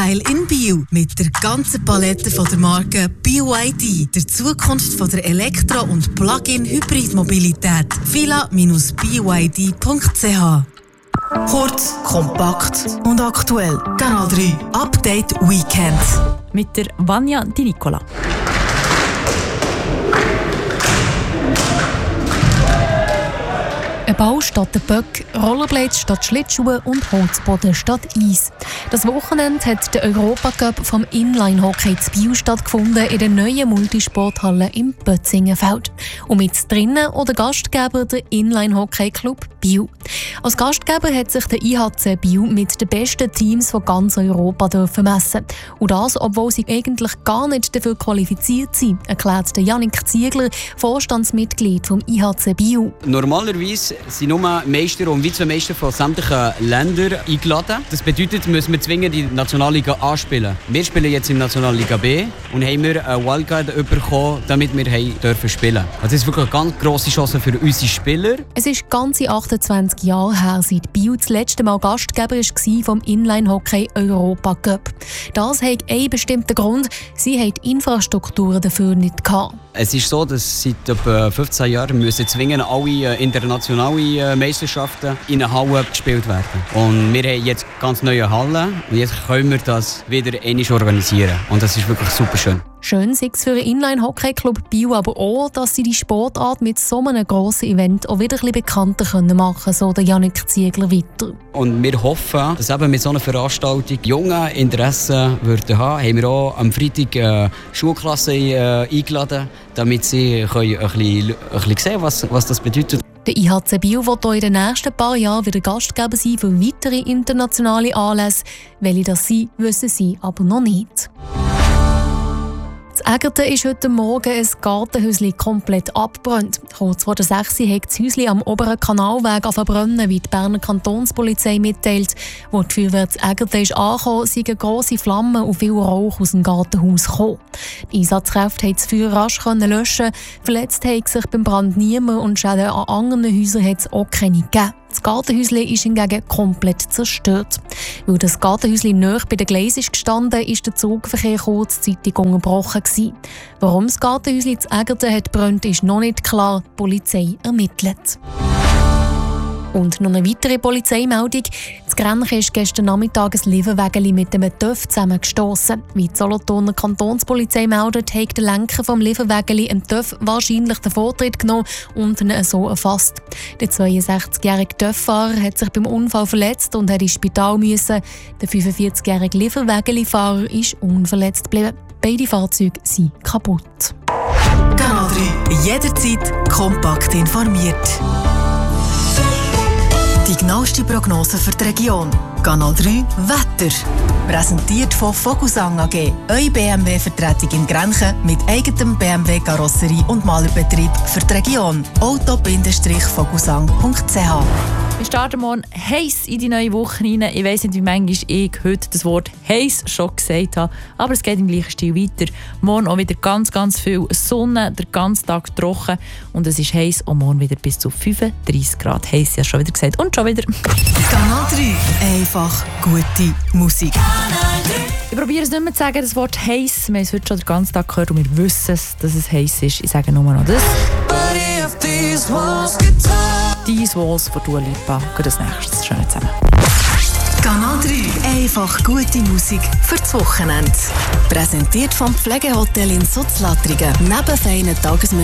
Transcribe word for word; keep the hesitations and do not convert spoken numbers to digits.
Teil in Bio mit der ganzen Palette von der Marke B Y D, der Zukunft von der Elektro- und Plug-in-Hybrid-Mobilität. villa Bindestrich b y d punkt c h. Kurz, kompakt und aktuell. Kanal drei Update Weekend. Mit der Vanja Di Nicola. Ein Bau statt der Böck, Rollerblades statt Schlittschuhe und Holzboden statt Eis. Das Wochenende hat der Europacup vom Inline-Hockey zu Biel stattgefunden in der neuen Multisporthalle im Bötzingenfeld. Und mit drinnen oder Gastgeber der Inline-Hockey-Club Biel. Als Gastgeber hat sich der I H C Biel mit den besten Teams von ganz Europa dürfen messen. Und das, obwohl sie eigentlich gar nicht dafür qualifiziert sind, erklärt der Jannik Ziegler, Vorstandsmitglied vom I H C Biel. Normalerweise sind nur Meister und Vizemeister von sämtlichen Ländern eingeladen. Das bedeutet, müssen wir zwingend die Nationalliga A spielen. Wir spielen jetzt in der Nationalliga B und haben wir eine Wildcard bekommen, damit wir dürfen spielen. Also das ist wirklich eine ganz grosse Chance für unsere Spieler. Es ist ganze achtundzwanzig Jahre her, seit Biel das letzte Mal Gastgeber war vom Inline-Hockey Europacup. Das hat einen bestimmten Grund: sie haben die Infrastruktur dafür nicht gehabt. Es ist so, dass seit etwa fünfzehn Jahren müssen zwingend alle internationale Meisterschaften in einer Halle gespielt werden. Und wir haben jetzt ganz neue Hallen und jetzt können wir das wieder einmal organisieren. Und das ist wirklich super schön. Schön sei es für den Inline-Hockey-Club Biel aber auch, dass sie die Sportart mit so einem grossen Event auch wieder ein bisschen bekannter machen können, so der Jannik Ziegler weiter. Und wir hoffen, dass eben mit so einer Veranstaltung junge Interessen würden haben. Haben wir auch am Freitag eine Schulklasse äh, eingeladen, damit sie können ein bisschen, ein bisschen sehen, was, was das bedeutet. Der I H C Biel wird auch in den nächsten paar Jahren wieder Gastgeber sein für weitere internationale Anlässe. Welche das sind, wissen sie aber noch nicht. In Egerten ist heute Morgen ein Gartenhäuschen komplett abgebrannt. Kurz vor der sechs Uhr hat das Häuschen am oberen Kanalweg verbrannt, wie die Berner Kantonspolizei mitteilt. Wo die Feuerwehr in Egerten ist angekommen, sind grosse Flammen und viel Rauch aus dem Gartenhaus gekommen. Die Einsatzkräfte konnten das Feuer rasch löschen. Verletzt hat sich beim Brand niemand und Schäden an anderen Häusern hat es auch keine gegeben. Das Gartenhäuschen ist hingegen komplett zerstört. Weil das Gartenhäuschen nahe bei den Gleisen ist gestanden, ist der Zugverkehr kurzzeitig unterbrochen gewesen. Warum das Gartenhäuschen zu Egerten hat gebrannt, ist noch nicht klar. Die Polizei ermittelt. Und noch eine weitere Polizeimeldung. Das Grenchen ist gestern Nachmittag ein Lieferwägeli mit einem Töff zusammengestossen. Wie die Solothurner Kantonspolizei meldet, hat der Lenker vom Lieferwägeli einen Töff wahrscheinlich den Vortritt genommen und ihn so erfasst. Der zweiundsechzigjährige Töfffahrer hat sich beim Unfall verletzt und hat ins Spital müssen. Der fünfundvierzigjährige Lieferwägeli-Fahrer ist unverletzt geblieben. Beide Fahrzeuge sind kaputt. Kanal drei. Jederzeit kompakt informiert. Die genaueste Prognose für die Region. Kanal drei Wetter. Präsentiert von Vogelsang A G. Eure B M W-Vertretung in Grenchen mit eigenem B M W-Karosserie und Malerbetrieb für die Region. auto Bindestrich vogelsang punkt c h. Wir starten morgen heiß in die neue Woche hinein. Ich weiss nicht, wie manchmal ich heute das Wort heiß schon gesagt habe, aber es geht im gleichen Stil weiter. Morgen auch wieder ganz, ganz viel Sonne, der ganze Tag trocken und es ist heiß und morgen wieder bis zu fünfunddreissig Grad. Heiß, ja schon wieder gesagt und schon wieder. Kanal drei. Einfach gute Musik. Ich probiere es nicht mehr zu sagen, das Wort heiß. Wir haben es heute schon den ganzen Tag gehört und wir wissen es, dass es heiß ist. Ich sage nur noch das. These Walls von Dua Lipa. Gut, das nächstes. Schön zusammen. Kanal drei. Einfach gute Musik für das Wochenende. Präsentiert vom Pflegehotel in Sutzlatrigen. Neben feinen Tagesmenü